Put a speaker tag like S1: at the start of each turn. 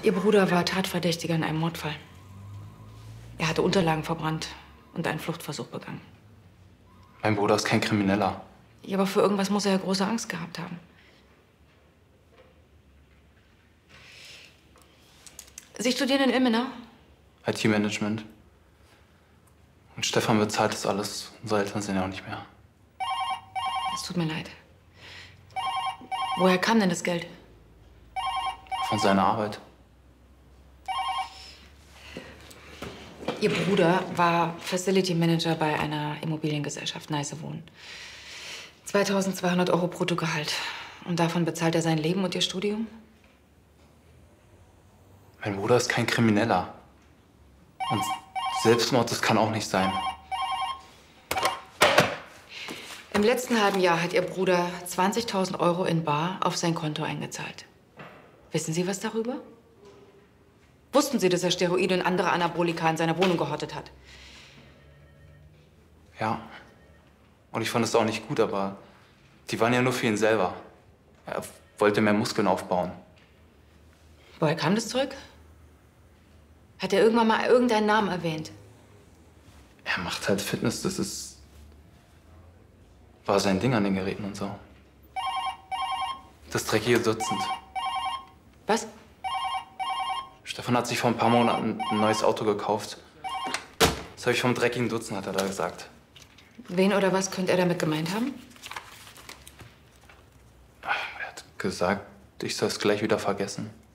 S1: Ihr Bruder war Tatverdächtiger in einem Mordfall. Er hatte Unterlagen verbrannt und einen Fluchtversuch begangen.
S2: Mein Bruder ist kein Krimineller.
S1: Ja, aber für irgendwas muss er ja große Angst gehabt haben. Sie studieren in Ilmenau?
S2: IT-Management. Und Stefan bezahlt das alles. Unsere Eltern sind ja auch nicht mehr.
S1: Es tut mir leid. Woher kam denn das Geld?
S2: Von seiner Arbeit.
S1: Ihr Bruder war Facility Manager bei einer Immobiliengesellschaft, Neiße Wohnen. 2.200 € Bruttogehalt. Und davon bezahlt er sein Leben und ihr Studium?
S2: Mein Bruder ist kein Krimineller. Und Selbstmord, das kann auch nicht sein.
S1: Im letzten halben Jahr hat Ihr Bruder 20.000 € in bar auf sein Konto eingezahlt. Wissen Sie was darüber? Wussten Sie, dass er Steroide und andere Anabolika in seiner Wohnung gehortet hat?
S2: Ja. Und ich fand es auch nicht gut, aber die waren ja nur für ihn selber. Er wollte mehr Muskeln aufbauen.
S1: Woher kam das Zeug? Hat er irgendwann mal irgendeinen Namen erwähnt?
S2: Er macht halt Fitness, war sein Ding an den Geräten und so. Das dreckige Dutzend.
S1: Was?
S2: Stefan hat sich vor ein paar Monaten ein neues Auto gekauft. Das habe ich vom dreckigen Dutzend, hat er da gesagt.
S1: Wen oder was könnte er damit gemeint haben?
S2: Er hat gesagt, ich soll es gleich wieder vergessen.